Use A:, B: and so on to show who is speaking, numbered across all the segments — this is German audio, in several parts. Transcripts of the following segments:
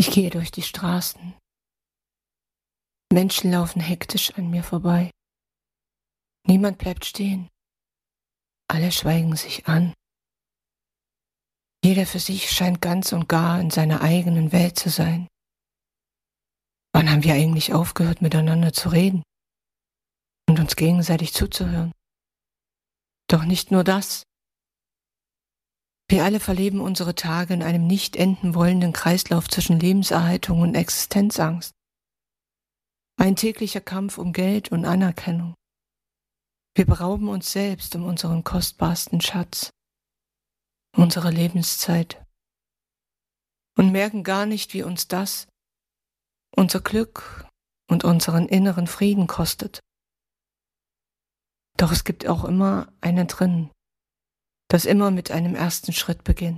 A: Ich gehe durch die Straßen. Menschen laufen hektisch an mir vorbei. Niemand bleibt stehen. Alle schweigen sich an. Jeder für sich scheint ganz und gar in seiner eigenen Welt zu sein. Wann haben wir eigentlich aufgehört, miteinander zu reden und uns gegenseitig zuzuhören? Doch nicht nur das. Wir alle verleben unsere Tage in einem nicht enden wollenden Kreislauf zwischen Lebenserhaltung und Existenzangst. Ein täglicher Kampf um Geld und Anerkennung. Wir berauben uns selbst um unseren kostbarsten Schatz, unsere Lebenszeit, und merken gar nicht, wie uns das unser Glück und unseren inneren Frieden kostet. Doch es gibt auch immer einen drin, das immer mit einem ersten Schritt beginnt.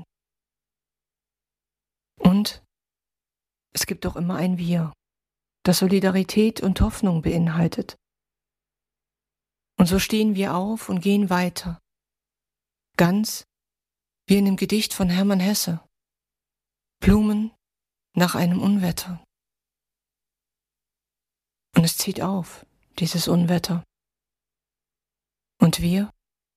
A: Und es gibt auch immer ein Wir, das Solidarität und Hoffnung beinhaltet. Und so stehen wir auf und gehen weiter, ganz wie in dem Gedicht von Hermann Hesse, Blumen nach einem Unwetter. Und es zieht auf, dieses Unwetter. Und wir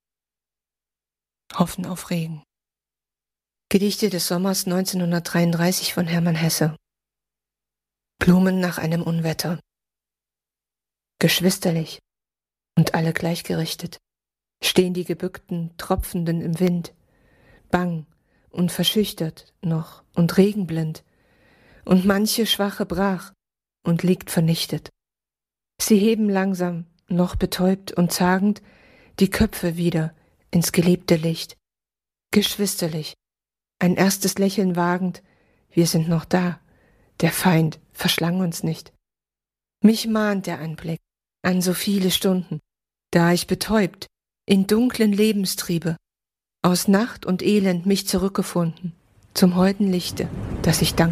A: hoffen auf Regen. Gedichte des Sommers 1933 von Hermann Hesse. Blumen nach einem Unwetter. Geschwisterlich und alle gleichgerichtet stehen die gebückten, tropfenden im Wind, bang und verschüchtert noch und regenblind, und manche Schwache brach und liegt vernichtet. Sie heben langsam, noch betäubt und zagend, die Köpfe wieder ins geliebte Licht. Geschwisterlich, ein erstes Lächeln wagend, wir sind noch da, der Feind verschlang uns nicht. Mich mahnt der Anblick an so viele Stunden, da ich betäubt in dunklen Lebenstriebe aus Nacht und Elend mich zurückgefunden zum holden Lichte, das ich dankbar